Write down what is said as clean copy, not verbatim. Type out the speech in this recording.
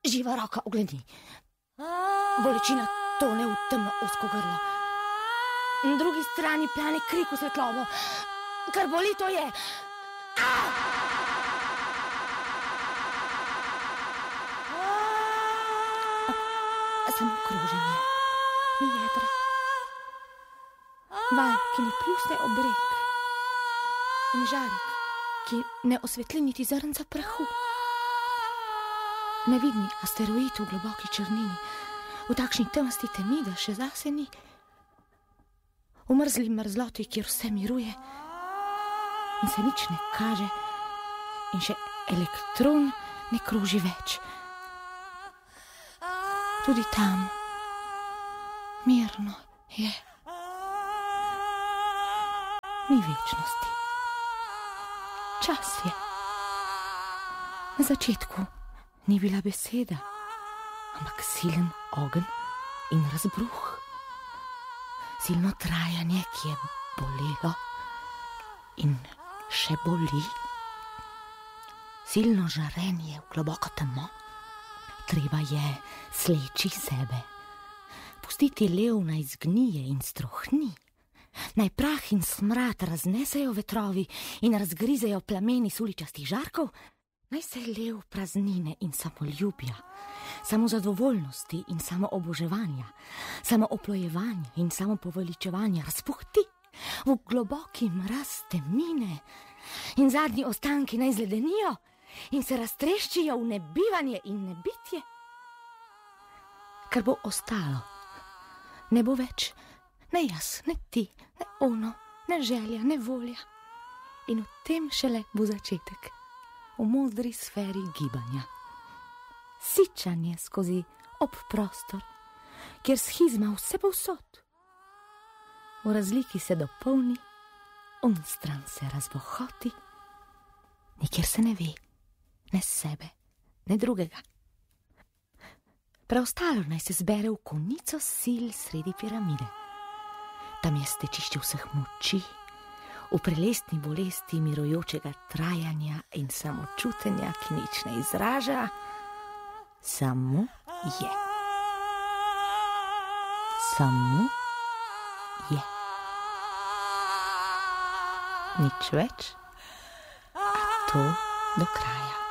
Živa roka ogledi. Bolečina tone v temno ozko grlo. Na drugi strani plane krik v svetlobo. Kar boli, to je... Samo kroženje, ni jedra. Val, ki ne pljusne ob rek. In žarek, ki ne osvetli niti zrnca prahu. Nevidni asteroid v globoki črnini, v takšni temsti temi, da še zase ni. V mrzli mrzloti, kjer vse miruje in se nič ne kaže in še elektron ne kroži več. Tudi tam mirno je. Ni večnosti. Čas je. Na začetku ni bila beseda, ampak silen ogenj in razbruh. Silno trajanje, ki je bolelo in še boli. Silno žarenje v globoko temo. Treba je sleči sebe. Pustiti lev naj zgnije in strohni. Naj prah in smrad raznesejo vetrovi in razgrizejo plameni suličastih žarkov. Naj se lev praznine in samoljubja, samozadovoljnosti in samooboževanja, samooplojevanja in samopoveličevanja razpuhti v globoki mraz temnine in zadnji ostanki naj zledenijo in se raztreščijo v nebivanje in nebitje. Kar bo ostalo, ne bo več ne jaz, ne ti, ne ono, ne želja, ne volja. In v tem šele bo začetek, v modri sferi gibanja. Sičanje skozi obprostor, kjer schizma vse povsod. V razliki se dopolni, stran se razbohoti, nikjer se ne ve, ne sebe, ne drugega. Preostalo naj se zbere v konico sil sredi piramide. Tam je stečišče vseh moči, v prelestni bolesti mirujočega trajanja in samočutenja, ki nič ne izraža, samo je. Samo je. Nič več, a to do kraja.